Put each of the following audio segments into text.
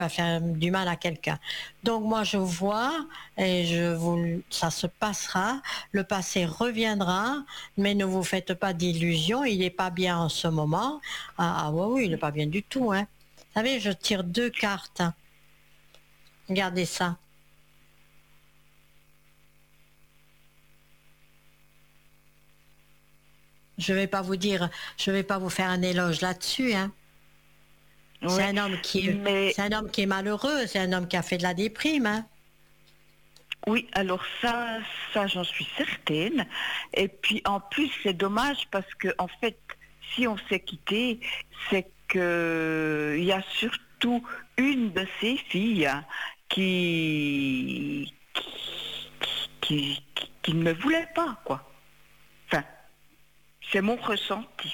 pas faire du mal à quelqu'un. Donc moi je vois et ça se passera, le passé reviendra, mais ne vous faites pas d'illusions, il n'est pas bien en ce moment. Oui, oui, il n'est pas bien du tout. Hein. Vous savez, je tire 2 cartes. Regardez ça. Je vais pas vous dire, je vais pas vous faire un éloge là-dessus. Hein. Ouais, mais c'est un homme qui est malheureux, c'est un homme qui a fait de la déprime. Hein. oui, alors ça j'en suis certaine. Et puis en plus c'est dommage parce que en fait, si on s'est quitté, c'est que il y a surtout une de ses filles qui qui ne me voulait pas, quoi. Enfin, c'est mon ressenti.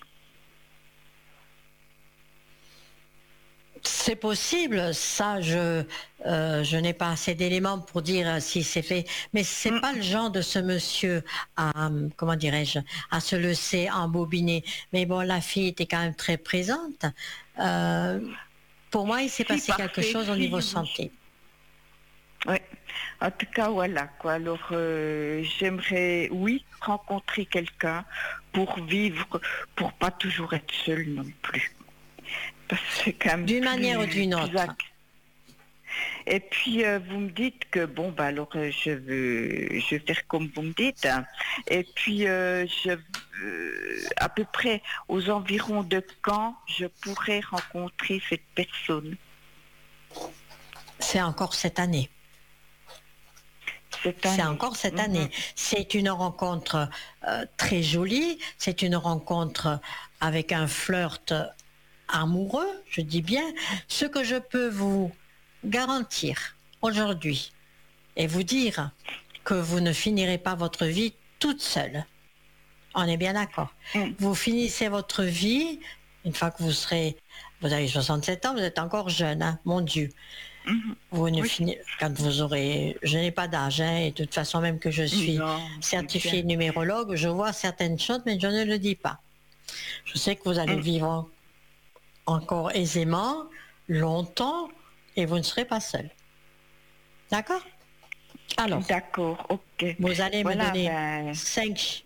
C'est possible, ça, je n'ai pas assez d'éléments pour dire si c'est fait, mais c'est pas le genre de ce monsieur à, comment dirais-je, à se laisser embobiner. Mais bon, la fille était quand même très présente. Euh, pour moi, il s'est Si, passé par quelque ses chose au niveau filles, oui. santé. Ouais. En tout cas, voilà, quoi. Alors, j'aimerais, oui, rencontrer quelqu'un pour vivre, pour pas toujours être seule non plus. Parce que c'est quand même D'une manière ou d'une plus autre. Et puis, vous me dites que, bon, bah, alors, je vais faire comme vous me dites. Hein. Et puis, à peu près aux environs de quand je pourrais rencontrer cette personne. C'est encore cette année. Cette C'est année. encore cette année. C'est une rencontre très jolie. C'est une rencontre avec un flirt amoureux, je dis bien. Ce que je peux vous garantir aujourd'hui et vous dire que vous ne finirez pas votre vie toute seule. On est bien d'accord. Vous finissez votre vie, une fois que vous avez 67 ans, vous êtes encore jeune, hein, mon Dieu. Vous ne Oui. quand vous aurez, je n'ai pas d'âge, hein, et de toute façon, même que je suis Non, certifiée numérologue, je vois certaines choses, mais je ne le dis pas. Je sais que vous allez vivre encore aisément, longtemps, et vous ne serez pas seul. D'accord? Alors, D'accord, ok. vous allez me Voilà, donner ben, 5.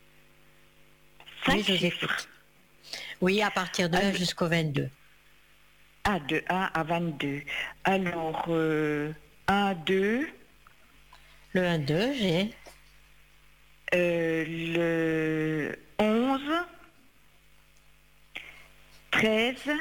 Oui, 5 je vous chiffres. écoute. Oui, à partir de 1 jusqu'au 22. Ah, de 1 à 22. Alors, 1, 2, Le 1, 2, j'ai le 11, 13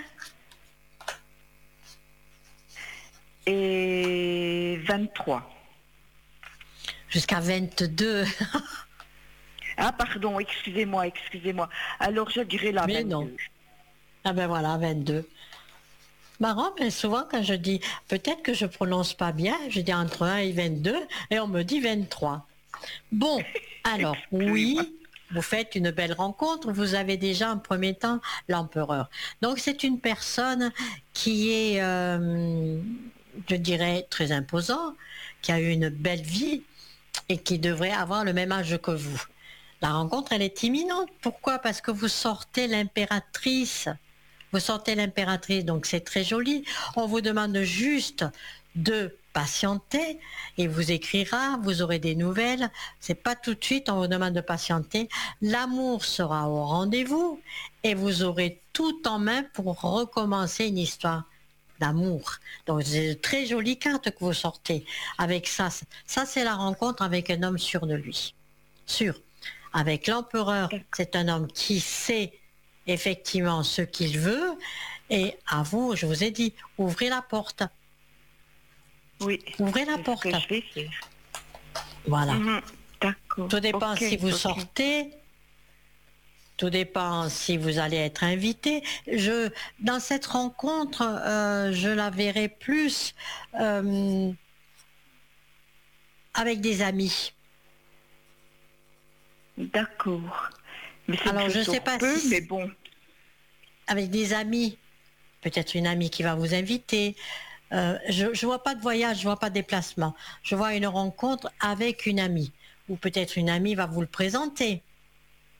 et 23. jusqu'à 22. Ah, pardon, excusez-moi. Alors, je dirais la Mais 22. non. Ah ben voilà, 22. Marrant, mais souvent quand je dis, peut-être que je prononce pas bien, je dis entre 1 et 22, et on me dit 23. Bon, alors, Excusez-moi. oui, vous faites une belle rencontre, vous avez déjà en premier temps l'empereur. Donc c'est une personne qui est, je dirais, très imposant, qui a eu une belle vie et qui devrait avoir le même âge que vous. La rencontre, elle est imminente. Pourquoi? Parce que vous sortez l'impératrice. Vous sortez l'impératrice, donc c'est très joli. On vous demande juste de patienter. Il vous écrira, vous aurez des nouvelles. C'est pas tout de suite, on vous demande de patienter. L'amour sera au rendez-vous et vous aurez tout en main pour recommencer une histoire d'amour. Donc c'est de très jolies cartes que vous sortez. Avec ça, ça c'est la rencontre avec un homme sûr de lui. Sûr. Avec l'empereur, c'est un homme qui sait effectivement ce qu'il veut. Et à vous, je vous ai dit, ouvrez la porte. Oui, Ouvrez la c'est ce porte. que je vais faire. Voilà. D'accord. Tout dépend Ok, si vous ok. sortez. Tout dépend si vous allez être invité. Dans cette rencontre, je la verrai plus avec des amis. D'accord. Mais c'est Alors, je ne plutôt sais pas peu, si mais bon. avec des amis, peut-être une amie qui va vous inviter. Je ne vois pas de voyage, je ne vois pas de déplacement. Je vois une rencontre avec une amie. Ou peut-être une amie va vous le présenter.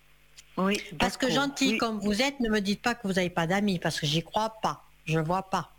Oui, Parce que d'accord. gentil Oui. comme vous êtes, ne me dites pas que vous n'avez pas d'amis, parce que j'y crois pas. Je ne vois pas.